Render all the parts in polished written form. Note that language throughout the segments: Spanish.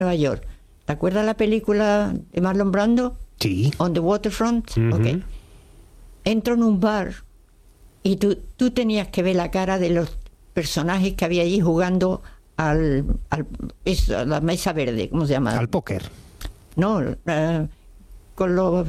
Nueva York. ¿Te acuerdas la película de Marlon Brando? Sí. On the Waterfront. Ujú. Ok. Entro en un bar y tú tenías que ver la cara de los personajes que había allí jugando a la mesa verde, ¿cómo se llama? Al póker. No, con los...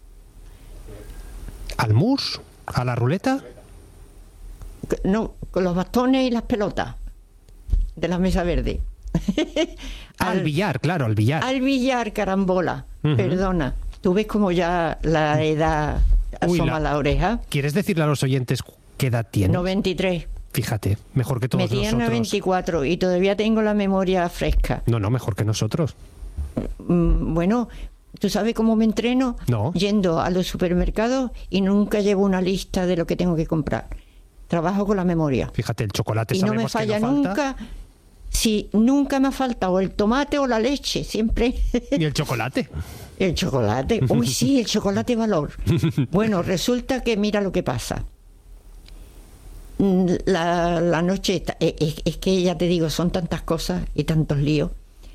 ¿Al mus? ¿A la ruleta? No, con los bastones y las pelotas de la mesa verde. Al billar, claro, al billar. Al billar, carambola. Ujú. Perdona. Tú ves como ya la edad Uy, asoma la oreja. ¿Quieres decirle a los oyentes qué edad tienes? 93. Fíjate, mejor que todos Me tiene nosotros. 94 y todavía tengo la memoria fresca. No, mejor que nosotros. Bueno, ¿tú sabes cómo me entreno? No. Yendo a los supermercados y nunca llevo una lista de lo que tengo que comprar. Trabajo con la memoria. Fíjate, el chocolate Y no me sabemos que falla no falta. nunca. Sí, nunca me ha faltado el tomate o la leche, siempre. ¿Y el chocolate? El chocolate. Uy, sí, el chocolate valor. Bueno, resulta que mira lo que pasa. La noche, es que ya te digo, son tantas cosas y tantos líos.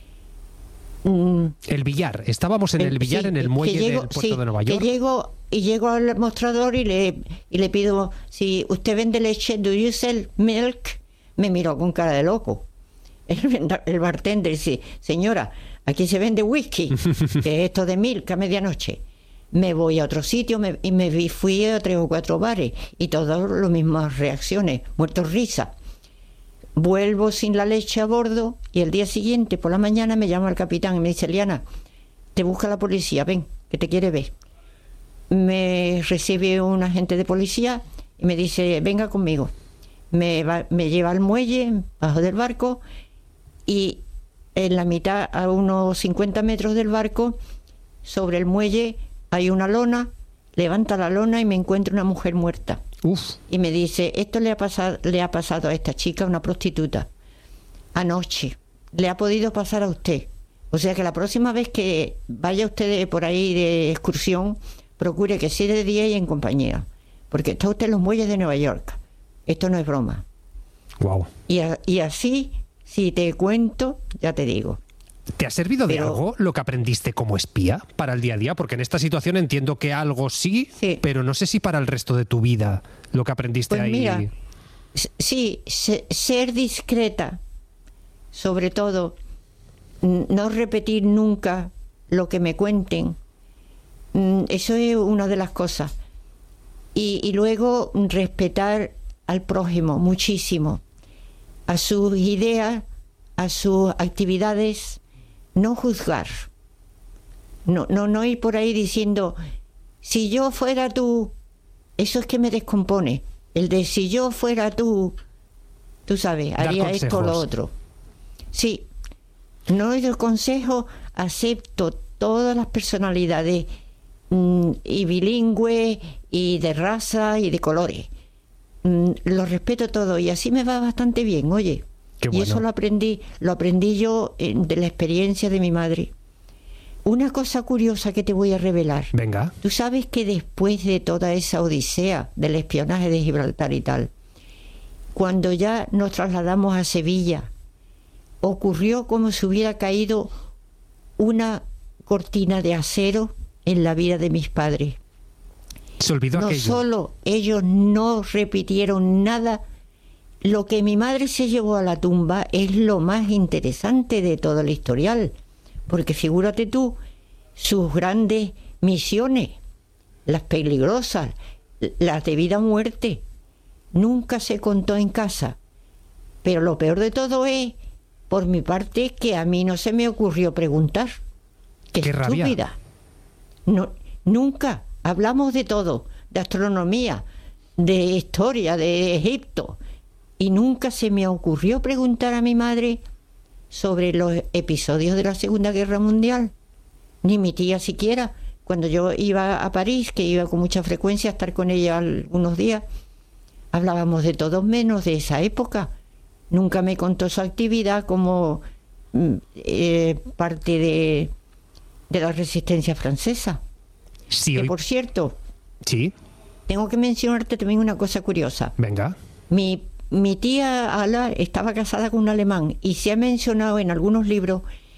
El billar. Estábamos en el billar, sí, en el que muelle llego, del puerto sí, de Nueva York. Que llego al mostrador y le pido, si usted vende leche, ¿do you sell milk? Me miró con cara de loco. El bartender dice, señora, aquí se vende whisky, que es esto de milk a medianoche. Me voy a otro sitio y fui a 3 o 4 bares y todas las mismas reacciones, muertos risa. Vuelvo sin la leche a bordo y el día siguiente por la mañana me llama el capitán y me dice, Liana, te busca la policía, ven, que te quiere ver. Me recibe un agente de policía y me dice, venga conmigo. Me lleva al muelle, bajo del barco, y en la mitad, a unos 50 metros del barco, sobre el muelle hay una lona, levanta la lona y me encuentro una mujer muerta. Uf. Y me dice, esto le ha pasado a esta chica, una prostituta, anoche. Le ha podido pasar a usted. O sea que la próxima vez que vaya usted por ahí de excursión, procure que sea de día y en compañía. Porque está usted en los muelles de Nueva York. Esto no es broma. Wow. Y así, si te cuento, ya te digo. ¿Te ha servido de algo lo que aprendiste como espía para el día a día? Porque en esta situación entiendo que algo sí, pero no sé si para el resto de tu vida lo que aprendiste Pues ahí... mira, sí, ser discreta, sobre todo, no repetir nunca lo que me cuenten, eso es una de las cosas. Y luego respetar al prójimo muchísimo, a sus ideas, a sus actividades, no juzgar, no ir por ahí diciendo, si yo fuera tú, eso es que me descompone, el de si yo fuera tú sabes, haría esto o lo otro. Sí, no doy consejo, acepto todas las personalidades, y bilingües, y de raza, y de colores. Lo respeto todo y así me va bastante bien, oye. Qué bueno. Y eso lo aprendí yo de la experiencia de mi madre. Una cosa curiosa que te voy a revelar. Venga. Tú sabes que después de toda esa odisea del espionaje de Gibraltar y tal, cuando ya nos trasladamos a Sevilla, ocurrió como si hubiera caído una cortina de acero en la vida de mis padres. Se olvidó aquello. No solo ellos no repitieron nada, lo que mi madre se llevó a la tumba es lo más interesante de todo el historial, porque figúrate tú, sus grandes misiones, las peligrosas, las de vida o muerte, nunca se contó en casa. Pero lo peor de todo es, por mi parte, que a mí no se me ocurrió preguntar. ¡Qué estúpida! Rabia. No, nunca. Hablamos de todo, de astronomía, de historia, de Egipto, y nunca se me ocurrió preguntar a mi madre sobre los episodios de la Segunda Guerra Mundial, ni mi tía siquiera. Cuando yo iba a París, que iba con mucha frecuencia a estar con ella algunos días, hablábamos de todo menos de esa época. Nunca me contó su actividad como parte de la resistencia francesa. Sí, que por cierto, sí, tengo que mencionarte también una cosa curiosa. Venga. Mi tía Ala estaba casada con un alemán y se ha mencionado en algunos libros